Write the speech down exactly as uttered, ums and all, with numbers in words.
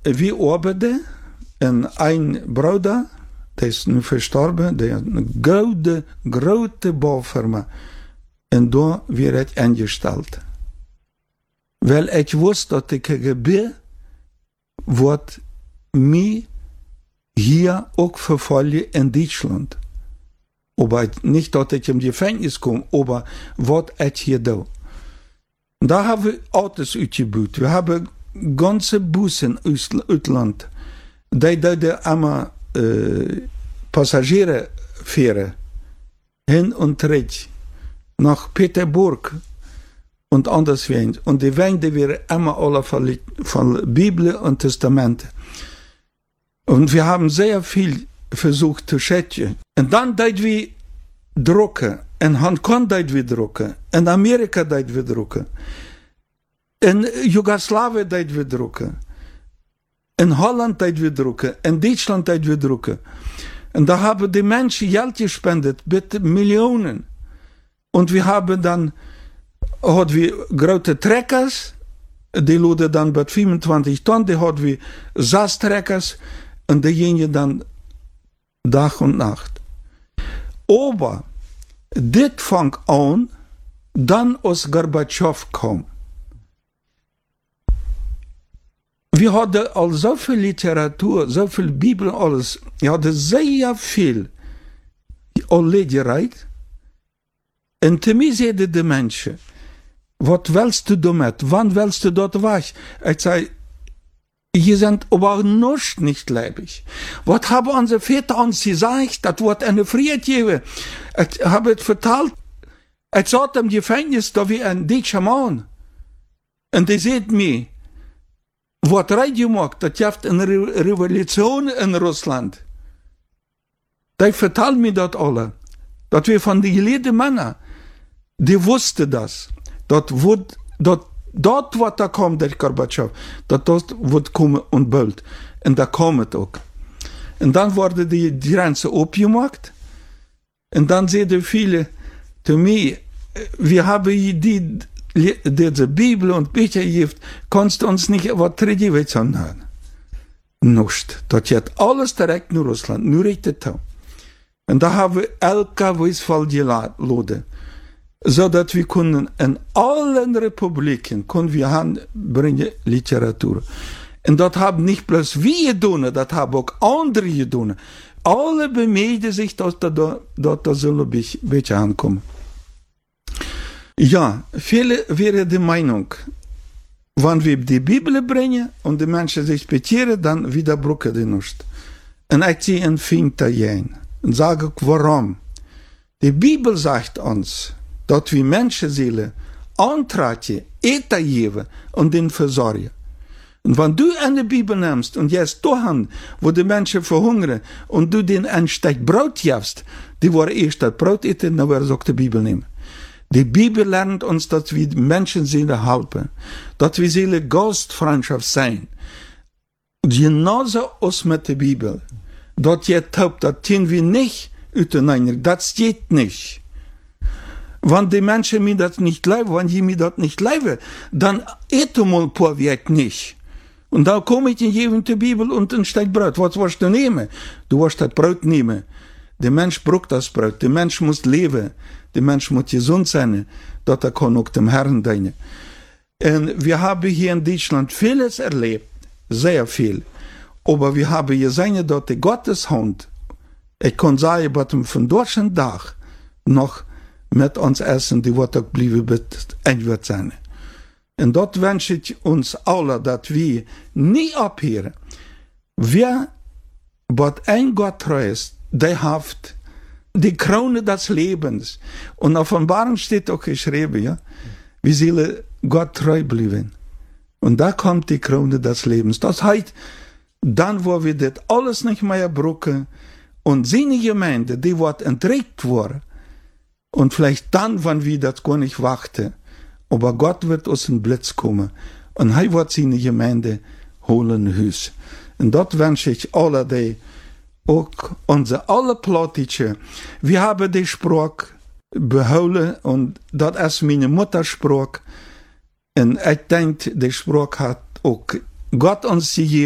wir arbeiten en ein Bruder, der ist nu verstorben, der een grote, grote bouwfirma. En daar werd ik aangesteld. Weil ich wusste, dass die K G B wird mich hier auch verfolgen in Deutschland. Aber nicht, dass ich im Gefängnis komme, aber was ich hier da. Da haben wir Autos uitgebucht. Wir haben ganze Bussen aus Ausland. Die deden einmal äh, Passagiere fahren. Hin und zurück. Nach Peterburg. Und anderswohin. Und die Wände wären immer alle von, von Bibel und Testament. Und wir haben sehr viel versucht zu schätzen. Und dann deit wir drucken. In Hongkong deit wir drucken. In Amerika deit wir drucken. In Jugoslawien deit wir drucken. In Holland deit wir drucken. In Deutschland deit wir drucken. Und da haben die Menschen Geld gespendet, mit Millionen. Und wir haben dann hadden we grote trekkers, die loden dan bij vierentwintig ton, die hadden we zes trekkers, en die gingen dan dag en nacht. Aber dit fang aan, dan als Gorbatschow kwam. Wir hadden al zoveel Literatur, zoveel Bibel, alles. Wir hadden sehr viel al legereid. En te mij zeiden de mensen, wat willst du damit? Wann willst du dort weg? Ich sage, hier sind aber noch nicht leibig. Was haben unsere Väter uns gesagt? Das wird eine Friede geben. Ich habe es vertalt. Ich saß im Gefängnis, da wie ein deutscher Mann. Und die sieht mir, was Radio macht, das gibt eine Re Revolution in Russland. Die vertellen mir das alle. Das wir von den gelehrten Männern, die wussten das. Dat wordt, dat, dat wat daar komt, der Gorbatschow, dat dat wordt komen und bald. En dat komt het ook. En dan worden die Grenzen opgemaakt. En dan zeiden viele zu mir, wir haben die, diese Bibel und Bücher gegeven, kannst du uns nicht was Traditions anhören? Nicht. Dat geht alles direkt naar Russland, nur richtig da. En da haben wir elke Weisfall geladen. Zodat we kunnen in alle republieken kunnen we aanbrengen literatuur. En dat hebben niet plus we gedaan, dat hebben ook anderen gedaan. Alle bemeden zich dat dat, dat, dat zullen een beetje aankomen. Ja, velen waren de Meinung, wanneer we die Bibel brengen en de mensen zich beteren, dan wiederbroken die niet. En ik zie een vind daarin. En zeg ik waarom. De Bibel zegt ons, dat we mensenzielen aantraten, eten geven en den verzorgen. En wanneer du in de Bibel nimmst en jij toegaan, wo de mensen verhungeren, en du den een stuk brood geeft, die worden eerst dat brood eten, dan worden ze ook de Bibel nemen. De Bibel lernt ons dat we mensenzielen helpen, dat we zielen gastfreundschaft zijn. Genauso als met de Bibel. Dat je hoopt, dat zien we niet uiteindelijk, dat steht niet. Wenn die Menschen mir das nicht leiden, wenn die mir das nicht leiden, dann eten mal paar Wert nicht. Und da komme ich in jede Bibel und ein Stück Brot. Was willst du nehmen? Du willst das Brot nehmen. Der Mensch braucht das Brot. Der Mensch muss leben. Der Mensch muss gesund sein. Dort kann auch dem Herrn dienen. Und wir haben hier in Deutschland vieles erlebt. Sehr viel. Aber wir haben gesehen, dass die Gotteshand, ich kann sagen, dass wir von deutschen Tag noch met ons essen, die wordt ook blijven beëindigd zijn. En dat wens ik ons allen, dat we niet opheren. Wer wat een Gott treu ist, der heeft die Krone des Lebens. Und in Offenbarung steht auch geschrieben, ja, wir sollen Gott treu bleiben. Und da kommt die Krone des Lebens. Das heißt, dann, wo wir das alles nicht mehr brauchen, und seine Gemeinde, die wird entrückt worden, und vielleicht dann, wenn wir das gar nicht warten. Aber Gott wird aus dem Blitz kommen. Und er wird seine Gemeinde holen Hus. Und dort wünsche ich alle, die auch unsere alle Plottische. Wir haben die Sprache behouden. Und das ist meine Muttersprache. Und ich denke, die Sprache hat auch Gott uns gegeben.